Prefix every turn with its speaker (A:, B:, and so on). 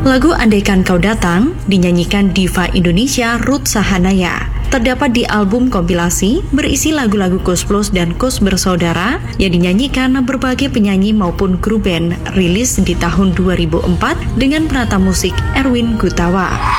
A: Lagu Andaikan Kau Datang dinyanyikan diva Indonesia Ruth Sahanaya. Terdapat di album kompilasi berisi lagu-lagu Koes Plus dan Koes Bersaudara yang dinyanyikan berbagai penyanyi maupun grup band, rilis di tahun 2004 dengan penata musik Erwin Gutawa.